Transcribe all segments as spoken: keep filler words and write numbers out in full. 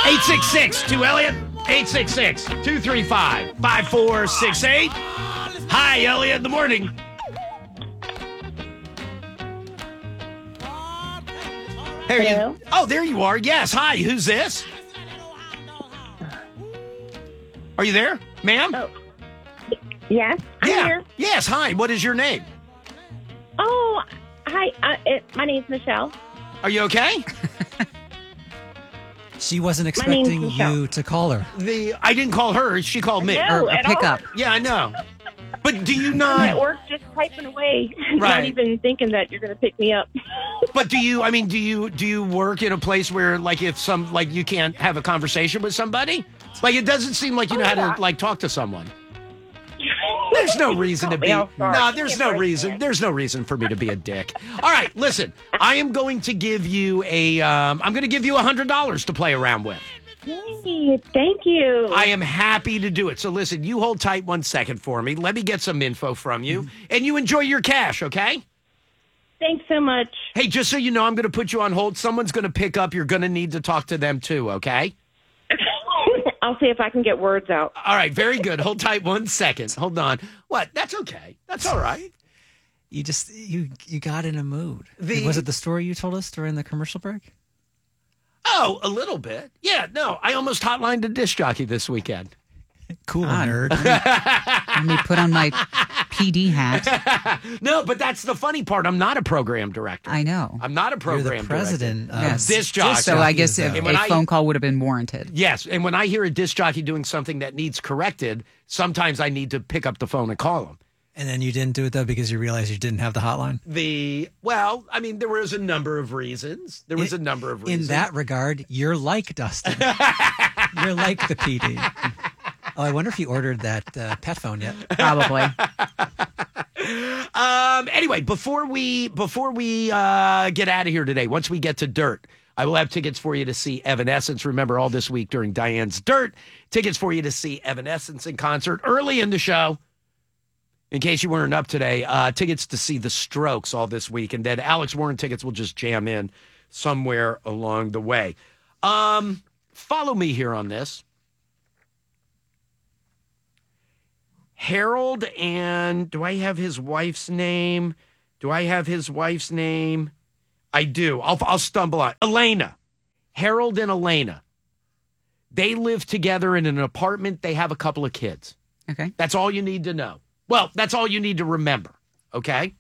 eight six six, two Elliot. eight six six, two three five, five four six eight. Hi, Elliot, in the morning. There Hello? you. Oh, there you are. Yes. Hi, who's this? Are you there, ma'am? Oh, yes, I'm yeah. here. Yes. Hi. What is your name? Oh, hi. Uh, it, my name's Michelle. Are you okay? She wasn't name's expecting Michelle. you to call her. The I didn't call her. She called me. No, Or a at all. pickup. Yeah, I know. But do you I'm not? at work just typing away, Right. not even thinking that you're going to pick me up. But do you? I mean, do you? Do you work in a place where, like, if some, like, you can't have a conversation with somebody? Like, it doesn't seem like you know Oh, how yeah. to, like, talk to someone. There's no reason to Caught me be. off guard. No, there's no Give her a reason. chance. There's no reason for me to be a dick. All right, listen. I am going to give you a. Um, I'm going to give you a hundred dollars to play around with. Hey, thank you. I am happy to do it. So listen, you hold tight one second for me. Let me get some info from you, and you enjoy your cash, okay? Thanks so much. Hey, just so you know, I'm going to put you on hold. Someone's going to pick up. You're going to need to talk to them too, okay? I'll see if I can get words out. All right, very good. Hold tight one second. Hold on. What? That's okay. That's all right. You just you you got in a mood. The- Was it the story you told us during the commercial break? Oh, a little bit. Yeah, no, I almost hotlined a disc jockey this weekend. Cool, Ah. nerd. Let me put on my P D hat. No, but that's the funny part. I'm not a program director. I know. I'm not a You're program the president director. of Yes. Disc jockey. So I guess if And when a I- phone call would have been warranted. Yes, and when I hear a disc jockey doing something that needs corrected, sometimes I need to pick up the phone and call him. And then you didn't do it though because you realized you didn't have the hotline. The well, I mean, there was a number of reasons. There was a In- number of In reasons. that regard, you're like Dustin. You're like the P D. Oh, I wonder if you ordered that uh, pet phone yet. Probably. Um. Anyway, before we before we uh, get out of here today, once we get to Dirt, I will have tickets for you to see Evanescence. Remember, all this week during Diane's Dirt, tickets for you to see Evanescence in concert early in the show. In case you weren't up today, uh, tickets to see The Strokes all this week, and then Alex Warren tickets will just jam in somewhere along the way. Um, follow me here on this. Harold and do I have his wife's name? Do I have his wife's name? I do. I'll, I'll stumble on Elena. Harold and Elena. They live together in an apartment. They have a couple of kids. Okay. That's all you need to know. Well, that's all you need to remember, okay?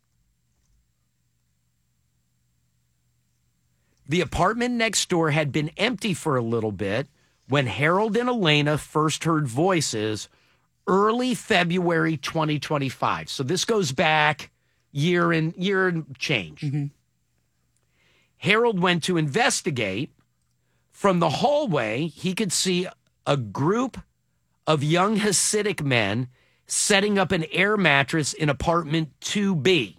The apartment next door had been empty for a little bit when Harold and Elena first heard voices early February twenty twenty-five. So this goes back year and year and change. Mm-hmm. Harold went to investigate. From the hallway, he could see a group of young Hasidic men setting up an air mattress in apartment two B.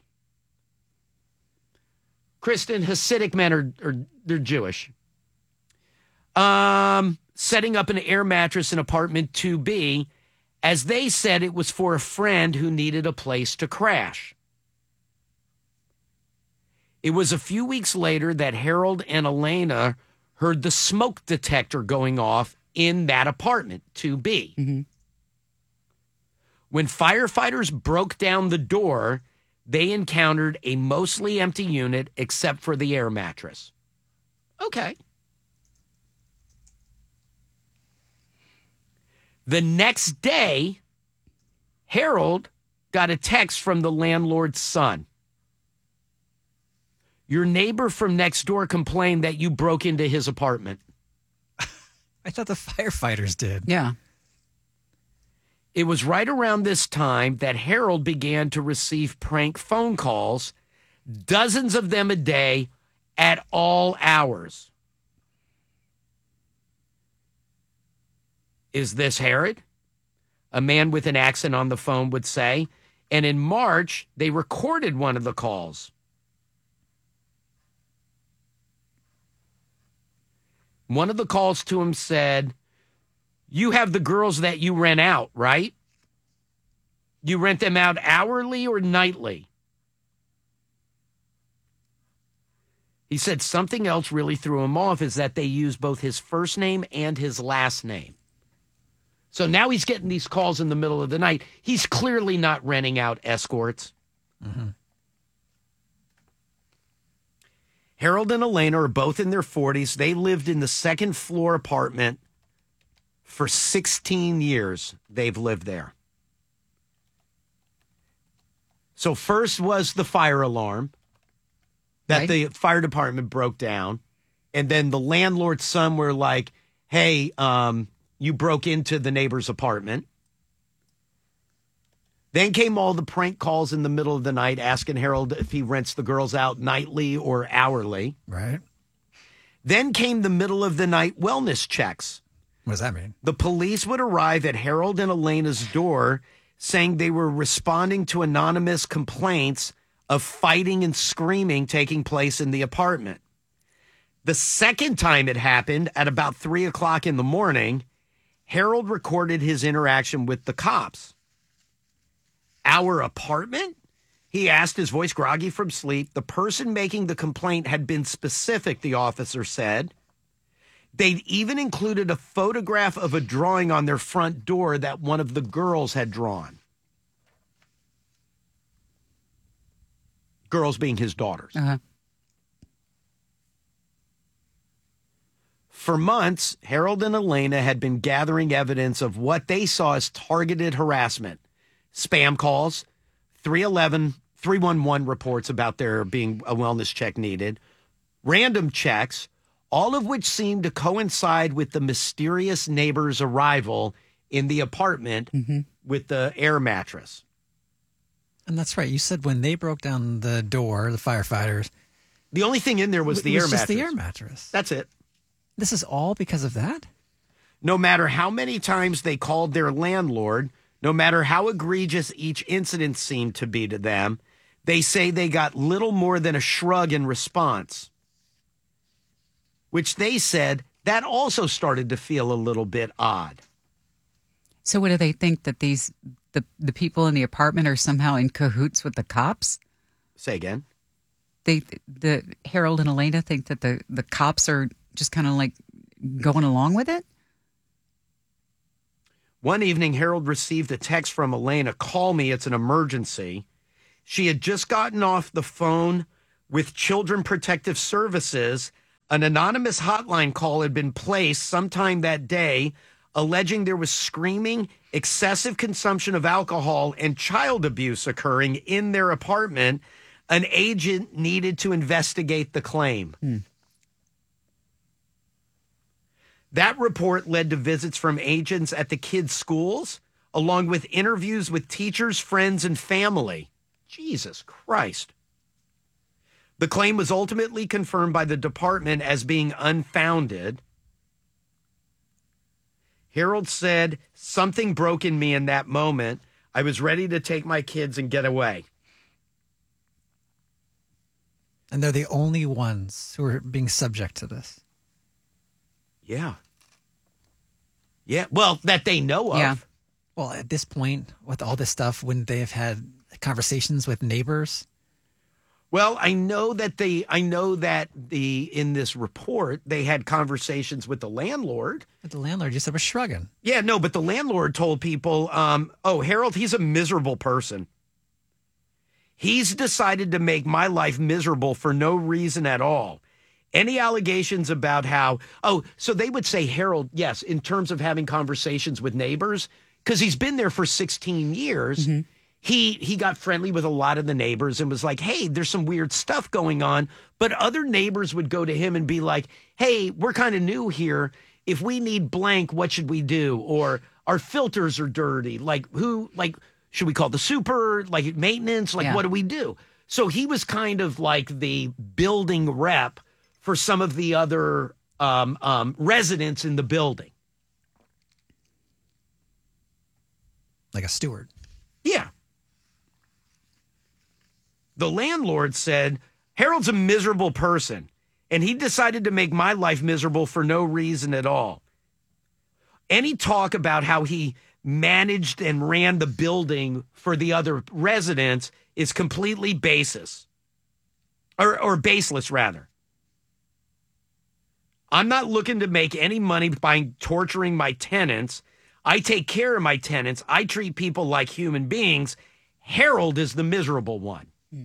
Kristen, Hasidic men are, are they're Jewish. Um, setting up an air mattress in apartment two B, as they said it was for a friend who needed a place to crash. It was a few weeks later that Harold and Elena heard the smoke detector going off in that apartment two B. Mm-hmm. When firefighters broke down the door, they encountered a mostly empty unit except for the air mattress. Okay. The next day, Harold got a text from the landlord's son. Your neighbor from next door complained that you broke into his apartment. I thought the firefighters did. Yeah. It was right around this time that Harold began to receive prank phone calls, dozens of them a day at all hours. Is this Herod? A man with an accent on the phone would say. And in March, they recorded one of the calls. One of the calls to him said, you have the girls that you rent out, right? You rent them out hourly or nightly? He said something else really threw him off is that they used both his first name and his last name. So now he's getting these calls in the middle of the night. He's clearly not renting out escorts. Mm-hmm. Harold and Elena are both in their forties. They lived in the second floor apartment for sixteen years. They've lived there. So first was the fire alarm that Right. the fire department broke down. And then the landlord's son were like, hey, um, you broke into the neighbor's apartment. Then came all the prank calls in the middle of the night asking Harold if he rents the girls out nightly or hourly. Right. Then came the middle of the night wellness checks. What does that mean? The police would arrive at Harold and Elena's door saying they were responding to anonymous complaints of fighting and screaming taking place in the apartment. The second time it happened at about three o'clock in the morning, Harold recorded his interaction with the cops. Our apartment? He asked, his voice groggy from sleep. The person making the complaint had been specific, the officer said. They'd even included a photograph of a drawing on their front door that one of the girls had drawn. Girls being his daughters. Uh-huh. For months, Harold and Elena had been gathering evidence of what they saw as targeted harassment. Spam calls, three eleven, three one one reports about there being a wellness check needed, random checks, all of which seemed to coincide with the mysterious neighbor's arrival in the apartment with the air mattress. And that's right. You said when they broke down the door, the firefighters, The only thing in there was the it air was just mattress. the air mattress. That's it. This is all because of that? No matter how many times they called their landlord, no matter how egregious each incident seemed to be to them, they say they got little more than a shrug in response, which they said that also started to feel a little bit odd. So what do they think, that these the the people in the apartment are somehow in cahoots with the cops? Say again. They the Harold and Elena think that the the cops are just kind of like going along with it? One evening, Harold received a text from Elena, call me, it's an emergency. She had just gotten off the phone with Children Protective Services. An anonymous hotline call had been placed sometime that day, alleging there was screaming, excessive consumption of alcohol, and child abuse occurring in their apartment. An agent needed to investigate the claim. Hmm. That report led to visits from agents at the kids' schools, along with interviews with teachers, friends, and family. Jesus Christ. The claim was ultimately confirmed by the department as being unfounded. Harold said, something broke in me in that moment. I was ready to take my kids and get away. And they're the only ones who are being subject to this. Yeah. Yeah. Well, that they know of. Yeah. Well, at this point, with all this stuff, wouldn't they have had conversations with neighbors? Well, I know that they, I know that the, in this report, they had conversations with the landlord. But the landlord just said, we're shrugging. Yeah, no, but the landlord told people, um, oh, Harold, he's a miserable person. He's decided to make my life miserable for no reason at all. Any allegations about how, oh, so they would say, Harold, yes, in terms of having conversations with neighbors, because he's been there for sixteen years. Mm-hmm. He he got friendly with a lot of the neighbors and was like, hey, there's some weird stuff going on. But other neighbors would go to him and be like, hey, we're kind of new here. If we need blank, what should we do? Or our filters are dirty. Like who, like, should we call the super, like maintenance? Like, Yeah. what do we do? So he was kind of like the building rep for some of the other um, um, residents in the building. Like a steward. Yeah. The landlord said, Harold's a miserable person, and he decided to make my life miserable for no reason at all. Any talk about how he managed and ran the building for the other residents is completely baseless, or, or baseless, rather. I'm not looking to make any money by torturing my tenants. I take care of my tenants. I treat people like human beings. Harold is the miserable one. Hmm.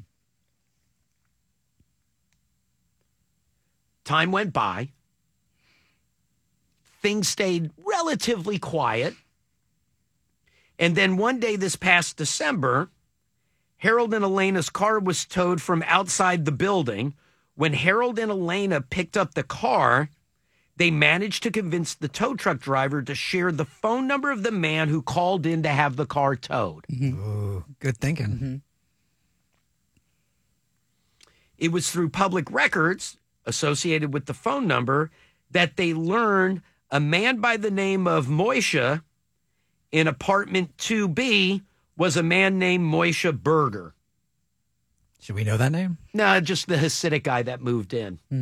Time went by. Things stayed relatively quiet. And then one day this past December, Harold and Elena's car was towed from outside the building. When Harold and Elena picked up the car, they managed to convince the tow truck driver to share the phone number of the man who called in to have the car towed. Mm-hmm. Ooh, good thinking. Mm-hmm. It was through public records associated with the phone number that they learned a man by the name of Moishe in apartment two B was a man named Moishe Berger. Should we know that name? No, just the Hasidic guy that moved in. Hmm.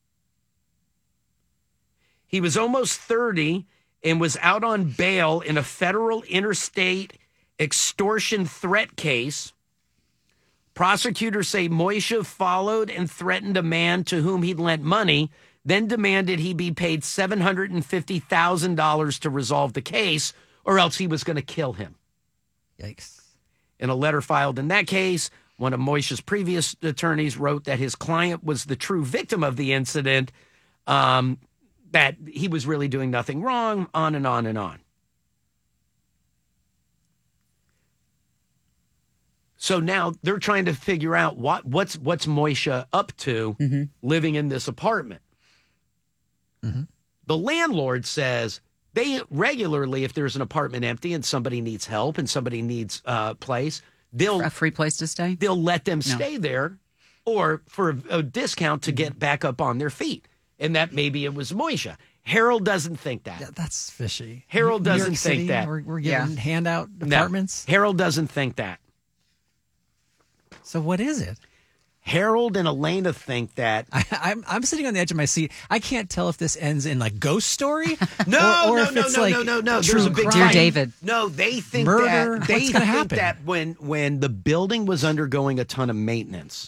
He was almost thirty and was out on bail in a federal interstate extortion threat case. Prosecutors say Moishe followed and threatened a man to whom he'd lent money, then demanded he be paid seven hundred fifty thousand dollars to resolve the case, or else he was going to kill him. Yikes. In a letter filed in that case, one of Moishe's previous attorneys wrote that his client was the true victim of the incident, um, that he was really doing nothing wrong, on and on and on. So now they're trying to figure out what what's what's Moishe up to Mm-hmm. living in this apartment. Mm-hmm. The landlord says they regularly, if there's an apartment empty and somebody needs help and somebody needs a uh, place, they'll A free place to stay? they'll let them No. stay there, or for a, a discount to get back up on their feet. And that maybe it was Moishe. Harold doesn't think that. Yeah, that's fishy. Harold New York doesn't think City, that. We're, we're Yeah. giving handout No. apartments. Harold doesn't think that. So what is it? Harold and Elena think that. I, I'm I'm sitting on the edge of my seat. I can't tell if this ends in like ghost story. No, or, or no, if no, it's no, like no, no, no. true There's a big crime. Dear fight. David. No, they think Murder? that they What's gonna think happen? that when when the building was undergoing a ton of maintenance,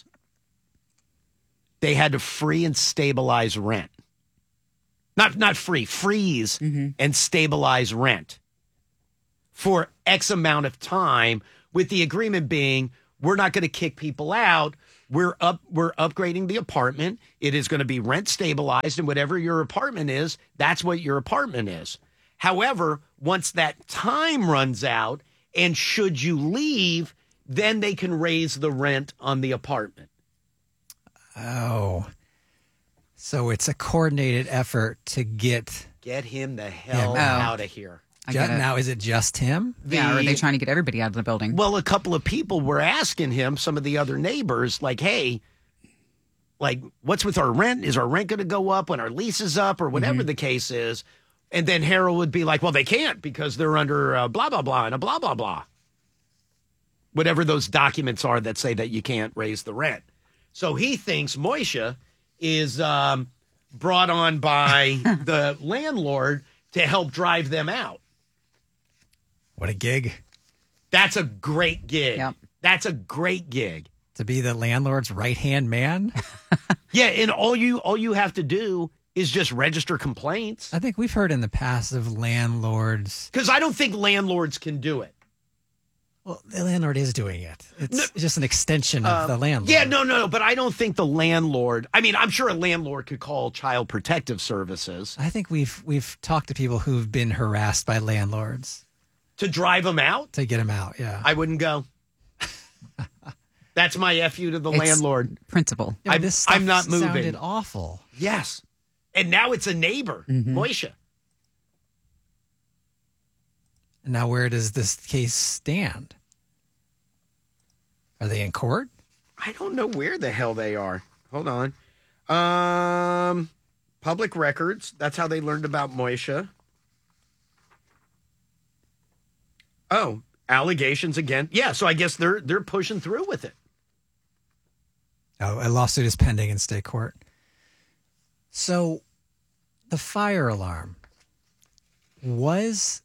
they had to free and stabilize rent. Not not free, freeze Mm-hmm. and stabilize rent for X amount of time, with the agreement being we're not going to kick people out. We're up we're upgrading the apartment. It is going to be rent stabilized, and whatever your apartment is, that's what your apartment is. However, once that time runs out, and should you leave, then they can raise the rent on the apartment. Oh, so it's a coordinated effort to get. Get him the hell Yeah. Oh. out of here. I Ju- get it. now, is it just him? Yeah, or are The- they trying to get everybody out of the building? Well, a couple of people were asking him, some of the other neighbors, like, hey, like, what's with our rent? Is our rent going to go up when our lease is up, or whatever the case is? And then Harold would be like, well, they can't because they're under uh, blah, blah, blah, and a blah, blah, blah. Whatever those documents are that say that you can't raise the rent. So he thinks Moishe is um, brought on by the landlord to help drive them out. What a gig That's a great gig. Yep. That's a great gig. to be the landlord's right hand man. Yeah, and all you all you have to do is just register complaints. I think we've heard in the past of landlords. Because I don't think landlords can do it. Well, the landlord is doing it. It's No. just an extension of the landlord. Yeah, no, no, no. But I don't think the landlord. I mean, I'm sure a landlord could call Child Protective Services I think we've we've talked to people who've been harassed by landlords to drive them out. to get them out. Yeah, I wouldn't go. That's my F you to the It's- landlord. Principal. Yeah, but I'm- this stuff I'm not moving. Sounded awful. Yes. And now it's a neighbor, Mm-hmm. Moishe. Now, where does this case stand? Are they in court? I don't know where the hell they are. Hold on. Um, public records. That's how they learned about Moishe. Oh, allegations again. Yeah, so I guess they're they're pushing through with it. Oh, a lawsuit is pending in state court. So, the fire alarm was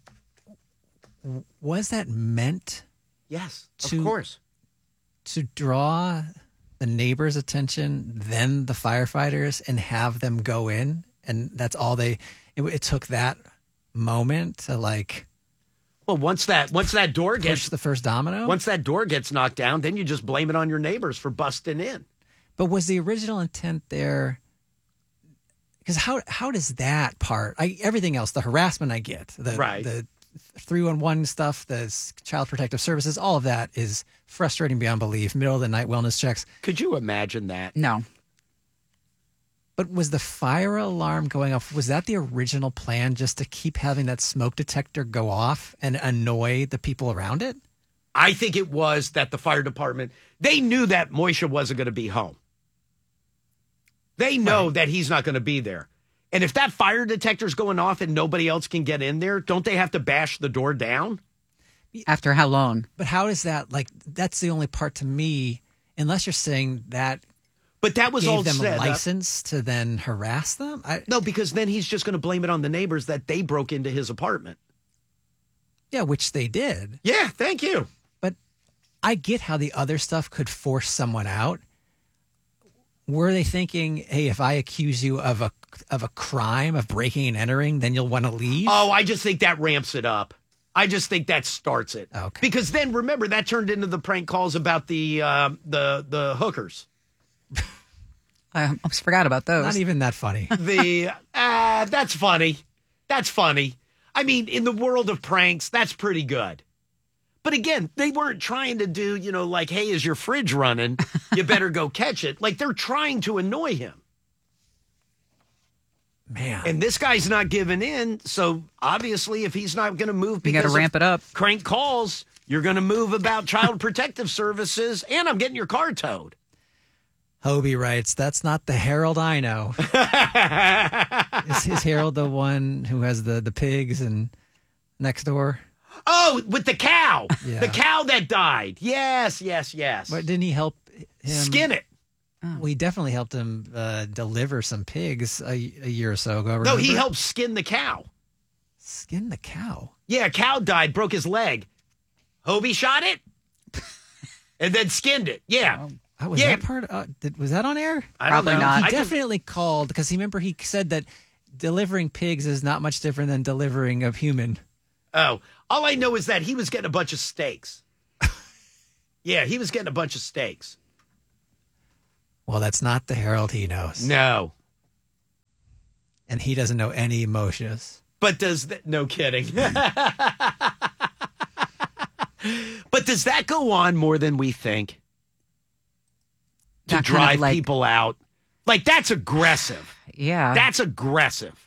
was that meant Yes, To- of course. to draw the neighbors' attention, then the firefighters, and have them go in and that's all they. It, it took that moment to like Well, once that once that door push gets the first domino. once that door gets knocked down, then you just blame it on your neighbors for busting in. But was the original intent there? Because how how does that part? I everything else, the harassment I get, the Right. the three one one stuff, the s- child protective services, all of that is frustrating beyond belief. Middle of the night wellness checks. Could you imagine that? No. But was the fire alarm going off? Was that the original plan, just to keep having that smoke detector go off and annoy the people around it? I think it was that the fire department, they knew that Moisha wasn't going to be home. They know that he's not going to be there. And if that fire detector's going off and nobody else can get in there, don't they have to bash the door down? After how long? But how is that like? That's the only part to me. Unless you're saying that But that was all gave them set a up. license to then harass them. I, No, because then he's just going to blame it on the neighbors that they broke into his apartment. yeah, which they did. Yeah, thank you. But I get how the other stuff could force someone out. Were they thinking, hey, if I accuse you of a of a crime of breaking and entering, then you'll want to leave? Oh, I just think that ramps it up. I just think that starts it. Okay. Because then remember that turned into the prank calls about the uh, the the hookers. I almost forgot about those. Not even that funny. The ah, that's funny. That's funny. I mean, in the world of pranks, that's pretty good. But again, they weren't trying to do, you know, like, hey, is your fridge running? You better go catch it. Like, they're trying to annoy him. Man. And this guy's not giving in. So obviously, if he's not going to move You because got to ramp of it up. crank calls, you're going to move about child protective services, and I'm getting your car towed. Hobie writes, that's not the Harold I know. Is his Harold the one who has the, the pigs and next door? Oh, with the cow. Yeah. The cow that died. Yes, yes, yes. But didn't he help him? Skin it. Well, he definitely helped him uh, deliver some pigs a, a year or so ago. No, remember? he helped skin the cow. Skin the cow. Yeah, a cow died, broke his leg. Hobie shot it and then skinned it. Yeah. Oh, was Yeah. that part? Uh, did, was that on air? I don't Probably know. not. He I just- definitely called because he remember he said that delivering pigs is not much different than delivering a human. oh, all I know is that he was getting a bunch of steaks. Yeah, he was getting a bunch of steaks. Well, that's not the Harold he knows, No. and he doesn't know any emotions. But does that, no kidding. But does that go on more than we think? To That kind of drive like- people out? Like, that's aggressive. Yeah. That's aggressive.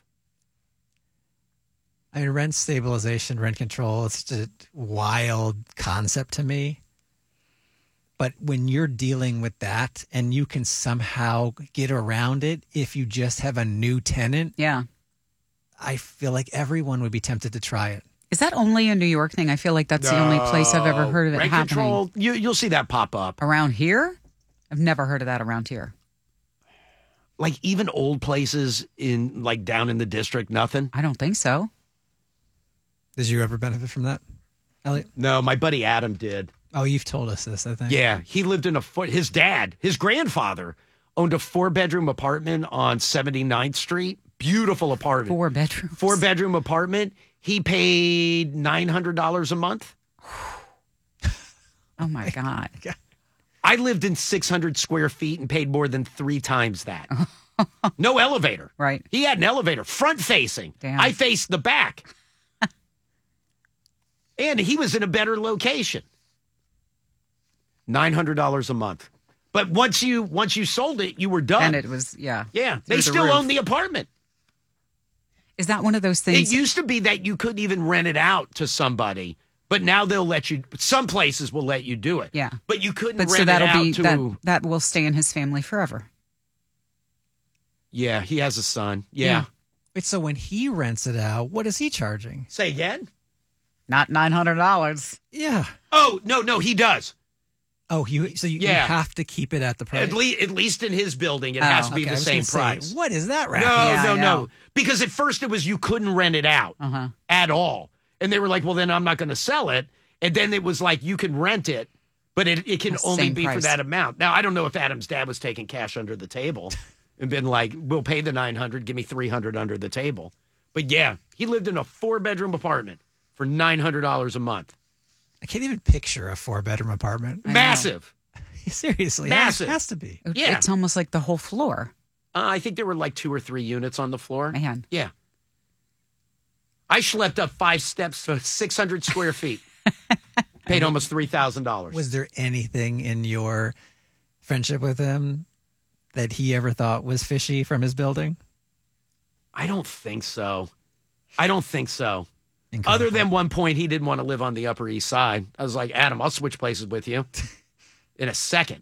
I mean, rent stabilization, rent control, it's just a wild concept to me. But when you're dealing with that and you can somehow get around it if you just have a new tenant, yeah. I feel like everyone would be tempted to try it. Is that only a New York thing? I feel like that's the only place I've ever heard of it Rent happening. control, you, you'll see that pop up. Around here? I've never heard of that around here. Like even old places in like down in the district, nothing. I don't think so. Did you ever benefit from that, Elliot? No, my buddy Adam did. Oh, you've told us this, I think. Yeah, he lived in a foot. His dad, his grandfather, owned a four bedroom apartment on seventy-ninth Street. Beautiful apartment. Four bedrooms. Four bedroom apartment. He paid nine hundred dollars a month. Oh my God. I lived in six hundred square feet and paid more than three times that. No elevator. Right. He had an elevator, front facing. Damn. I faced the back. And he was in a better location. nine hundred dollars a month. But once you once you sold it, you were done. And it was, yeah. yeah, through they the still roof. own the apartment. Is that one of those It things? used to be that you couldn't even rent it out to somebody, but now they'll let you. Some places will let you do it. Yeah. But you couldn't but rent so that'll it out be, to. that, that will stay in his family forever. Yeah, he has a son. Yeah. Yeah. Wait, so when he rents it out, what is he charging? Say again? Not nine hundred dollars. Yeah. Oh, no, no, he does. Oh, you so you, you Yeah. have to keep it at the price. At, le- at least in his building, it Oh, has to be Okay, I the was same gonna say, price. what is that No, racket? Yeah, no, I no. know. Because at first it was you couldn't rent it out Uh-huh. at all. And they were like, well, then I'm not going to sell it. And then it was like, you can rent it, but it, it can The only same be for price. that amount. Now, I don't know if Adam's dad was taking cash under the table. and been like, we'll pay the nine hundred, give me three hundred under the table. But yeah, he lived in a four-bedroom apartment for nine hundred dollars a month. I can't even picture a four-bedroom apartment. I know. Massive. Seriously, Massive. It has to be. Yeah. It's almost like the whole floor. Uh, I think there were like two or three units on the floor. Man. Yeah. I schlepped up five steps for six hundred square feet. Paid almost three thousand dollars. Was there anything in your friendship with him that he ever thought was fishy from his building? I don't think so. I don't think so. Incredible. Other than one point, he didn't want to live on the Upper East Side. I was like, Adam, I'll switch places with you in a second.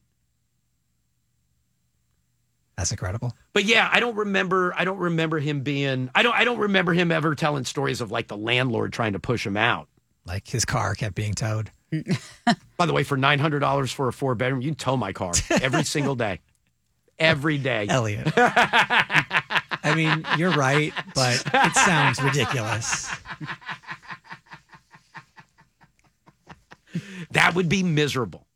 That's incredible. But yeah, I don't remember. I don't remember him being. I don't. I don't remember him ever telling stories of like the landlord trying to push him out. Like his car kept being towed. By the way, for nine hundred dollars for a four bedroom, you can tow my car every single day, every day. Elliot. I mean, you're right, but it sounds ridiculous. That would be miserable.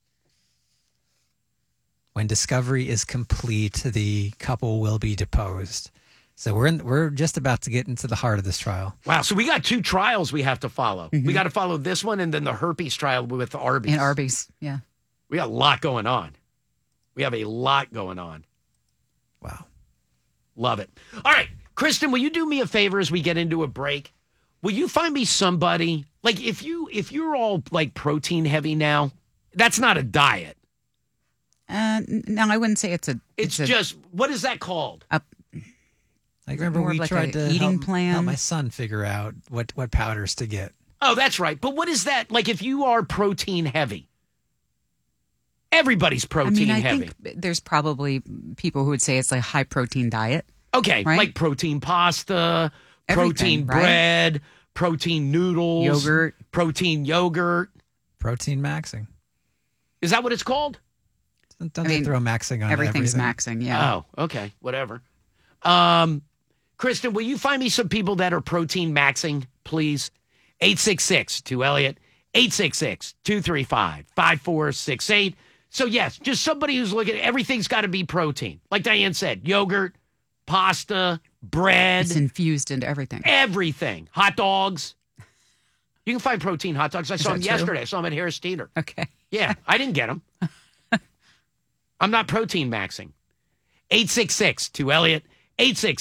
When discovery is complete, the couple will be deposed. So we're in, we're just about to get into the heart of this trial. Wow. So we got two trials we have to follow. Mm-hmm. We got to follow this one and then the herpes trial with Arby's. And Arby's, yeah. We got a lot going on. We have a lot going on. Wow. Love it. All right. Kristen, will you do me a favor as we get into a break? Will you find me somebody, like if you if you're all like protein heavy now, that's not a diet. Uh, n- no, I wouldn't say it's a. It's, a, just, what is that called? I remember more we of like tried a to eating help, plan? help my son figure out what, what powders to get. Oh, that's right. But what is that? Like if you are protein heavy, everybody's I protein mean, I heavy. think there's probably people who would say it's like a high protein diet. Okay, right? like protein pasta, Everything, protein right? bread, protein noodles, Yogurt. protein yogurt. Protein maxing. Is that what it's called? Don't I they mean, throw maxing on Everything's everything? maxing, yeah. Oh, okay, whatever. Um, Kristen, will you find me some people that are protein maxing, please? eight six six, two Elliot, eight six six, two three five, five four six eight. So, yes, just somebody who's looking, everything's got to be protein. Like Diane said, yogurt, pasta, bread, It's infused into everything. everything. Hot dogs. You can find protein hot dogs. I saw that them true? yesterday. I saw them at Harris Teeter. Okay. Yeah, I didn't get them. I'm not protein maxing. eight six six, two Elliot, eight six